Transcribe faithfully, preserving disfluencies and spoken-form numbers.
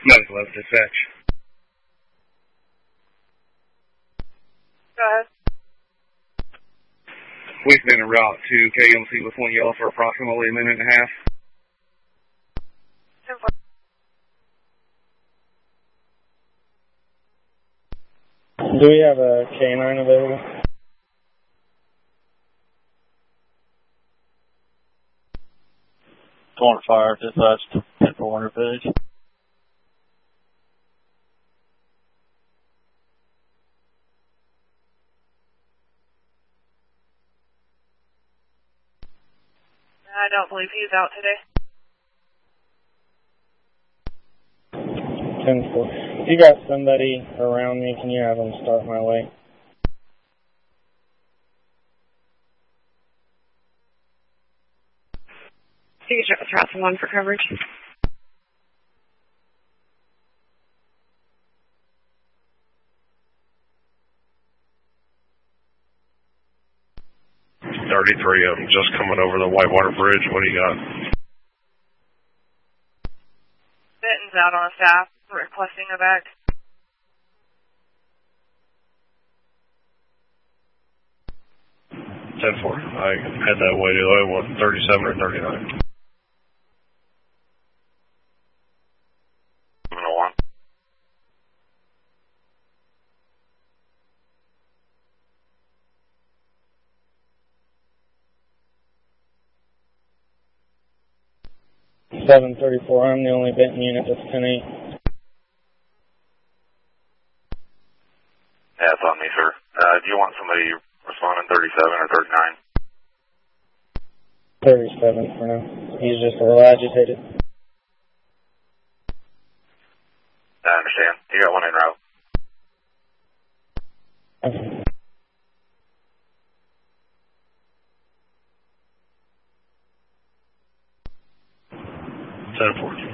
Medical of dispatch. Go ahead. We've been en route to K M C with one yellow for approximately a minute and a half. ten four. Do we have a K nine available? Corner fire, dispatch to ten four hundred page. I don't believe he's out today. ten four. If you got somebody around me, can you have them start my way? You can throw out someone for coverage. thirty-three of them just coming over the Whitewater Bridge. What do you got? Benton's out on staff requesting a back. ten four. I had that way the other one, thirty-seven or thirty-nine. one. seven thirty-four, I'm the only Benton unit that's ten eight. Yeah, it's on me, sir. Uh, do you want somebody responding thirty-seven or thirty-nine? thirty-seven for now. He's just a little agitated. I understand. You got one en route. Okay. ten four.